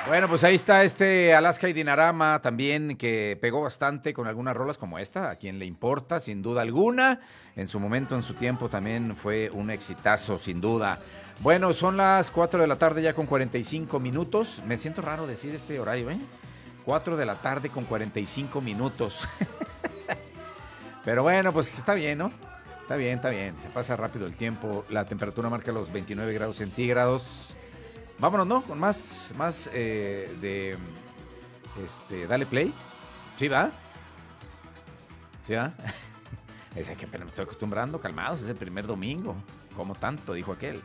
Bueno, pues ahí está Alaska y Dinarama también, que pegó bastante con algunas rolas como esta, a quien le importa, sin duda alguna. En su momento, en su tiempo, también fue un exitazo, sin duda. Bueno, son las 4 de la tarde ya con 45 minutos. Me siento raro decir este horario, ¿eh? 4 de la tarde con 45 minutos. Pero bueno, pues está bien, ¿no? Está bien. Se pasa rápido el tiempo. La temperatura marca los 29 grados centígrados. Vámonos, ¿no? Con más de Dale Play. ¿Sí va? ¿Sí va? Es que apenas me estoy acostumbrando, calmados, es el primer domingo. ¿Cómo tanto? Dijo aquel.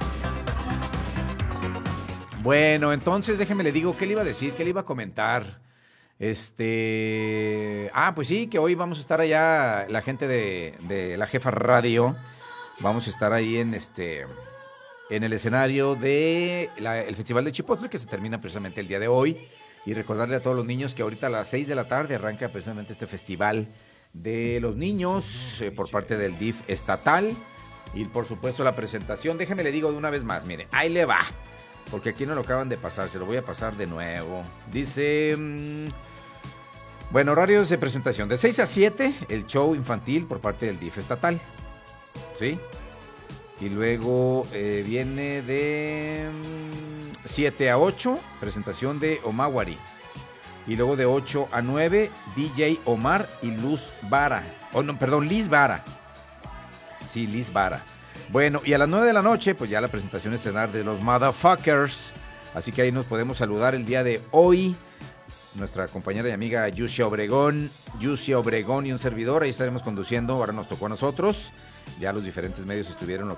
Bueno, entonces déjeme le digo, ¿qué le iba a decir? ¿Qué le iba a comentar? Pues sí, que hoy vamos a estar allá, la gente de la Jefa Radio. Vamos a estar ahí en el escenario de el Festival de Chipotle, que se termina precisamente el día de hoy. Y recordarle a todos los niños que ahorita a las 6 de la tarde arranca precisamente este festival de los niños por parte del DIF estatal. Y por supuesto la presentación, déjeme le digo de una vez más, mire, ahí le va. Porque aquí no lo acaban de pasar, se lo voy a pasar de nuevo. Dice, bueno, horarios de presentación. De 6 a 7, el show infantil por parte del DIF estatal. ¿Sí? Y luego viene de 7 a 8, presentación de Omawari. Y luego de 8 a 9, DJ Omar y Liz Vara. Liz Vara. Sí, Liz Vara. Bueno, y a las 9 de la noche, pues ya la presentación estelar de los Motherfuckers. Así que ahí nos podemos saludar el día de hoy. Nuestra compañera y amiga Yusia Obregón y un servidor. Ahí estaremos conduciendo, ahora nos tocó a nosotros. Ya los diferentes medios estuvieron